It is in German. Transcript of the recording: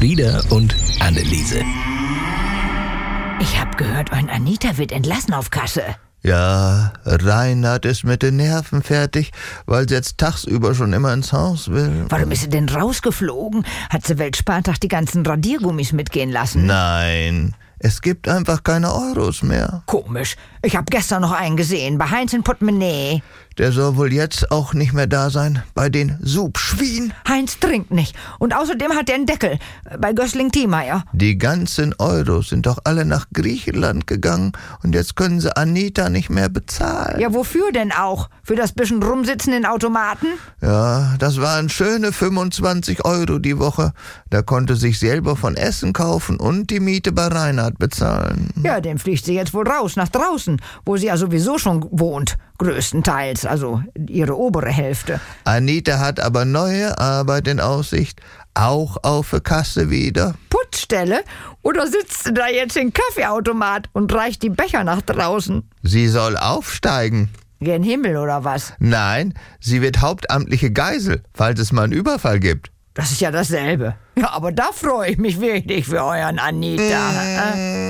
Frieda und Anneliese. Ich hab gehört, euer Anita wird entlassen auf Kasse. Ja, Reinhard ist mit den Nerven fertig, weil sie jetzt tagsüber schon immer ins Haus will. Warum ist sie denn rausgeflogen? Hat sie Weltspartag die ganzen Radiergummis mitgehen lassen? Nein, es gibt einfach keine Euros mehr. Komisch. Ich hab gestern noch einen gesehen, bei Heinz in Portemonnaie. Der soll wohl jetzt auch nicht mehr da sein, bei den Subschwien. Heinz trinkt nicht. Und außerdem hat er einen Deckel, bei Gößling-Thiemeyer. Die ganzen Euros sind doch alle nach Griechenland gegangen und jetzt können sie Anita nicht mehr bezahlen. Ja, wofür denn auch? Für das bisschen rumsitzen in Automaten? Ja, das waren schöne 25 Euro die Woche. Da konnte sich selber von Essen kaufen und die Miete bei Reinhard bezahlen. Ja, dann fliegt sie jetzt wohl raus, nach draußen, wo sie ja sowieso schon wohnt. Größtenteils, also ihre obere Hälfte. Anita hat aber neue Arbeit in Aussicht, auch auf der Kasse wieder. Putzstelle? Oder sitzt sie da jetzt im Kaffeeautomat und reicht die Becher nach draußen? Sie soll aufsteigen. Gen Himmel oder was? Nein, sie wird hauptamtliche Geisel, falls es mal einen Überfall gibt. Das ist ja dasselbe. Ja, aber da freue ich mich wirklich für euren Anita.